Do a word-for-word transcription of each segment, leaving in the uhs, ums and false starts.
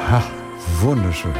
Ha, wunderschön.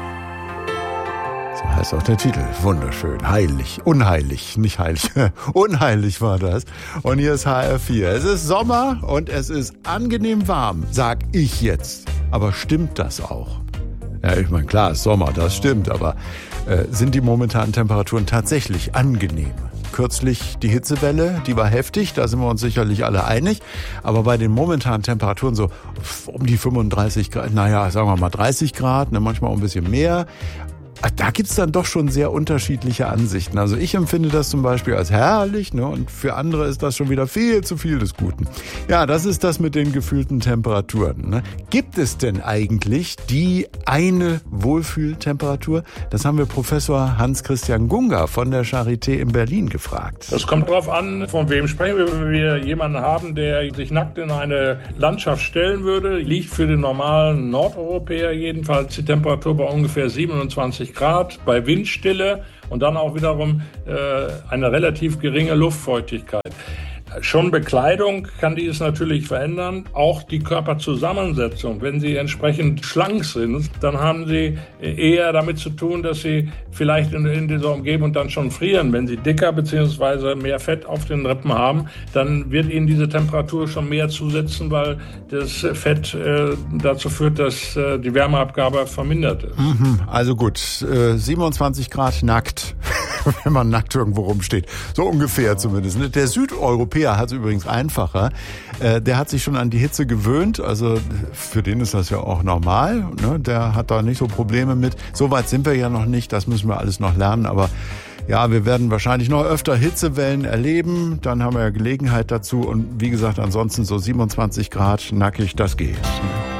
So heißt auch der Titel. Wunderschön. Heilig. Unheilig. Nicht heilig. Unheilig war das. Und hier ist H R vier. Es ist Sommer und es ist angenehm warm, sag ich jetzt. Aber stimmt das auch? Ja, ich meine, klar, ist Sommer, das stimmt. Aber äh, sind die momentanen Temperaturen tatsächlich angenehm? Kürzlich die Hitzewelle, die war heftig, da sind wir uns sicherlich alle einig. Aber bei den momentanen Temperaturen so um die fünfunddreißig Grad, naja, sagen wir mal dreißig Grad, ne, manchmal auch ein bisschen mehr. Da gibt's dann doch schon sehr unterschiedliche Ansichten. Also ich empfinde das zum Beispiel als herrlich, ne? Und für andere ist das schon wieder viel zu viel des Guten. Ja, das ist das mit den gefühlten Temperaturen. Ne? Gibt es denn eigentlich die eine Wohlfühltemperatur? Das haben wir Professor Hans-Christian Gunger von der Charité in Berlin gefragt. Das kommt drauf an, von wem sprechen wir. Wenn wir jemanden haben, der sich nackt in eine Landschaft stellen würde, liegt für den normalen Nordeuropäer jedenfalls die Temperatur bei ungefähr siebenundzwanzig Grad, bei Windstille und dann auch wiederum äh, eine relativ geringe Luftfeuchtigkeit. Schon Bekleidung kann dies natürlich verändern, auch die Körperzusammensetzung. Wenn Sie entsprechend schlank sind, dann haben Sie eher damit zu tun, dass Sie vielleicht in, in dieser Umgebung dann schon frieren. Wenn Sie dicker bzw. mehr Fett auf den Rippen haben, dann wird Ihnen diese Temperatur schon mehr zusetzen, weil das Fett äh, dazu führt, dass äh, die Wärmeabgabe vermindert ist. Mhm, also gut, äh, siebenundzwanzig Grad nackt, wenn man nackt irgendwo rumsteht. So ungefähr ja. Zumindest. Ne? Der Südeuropäer hat es übrigens einfacher. Äh, der hat sich schon an die Hitze gewöhnt. Also für den ist das ja auch normal. Ne? Der hat da nicht so Probleme mit. So weit sind wir ja noch nicht. Das müssen wir alles noch lernen. Aber ja, wir werden wahrscheinlich noch öfter Hitzewellen erleben. Dann haben wir ja Gelegenheit dazu. Und wie gesagt, ansonsten so siebenundzwanzig Grad nackig, das geht.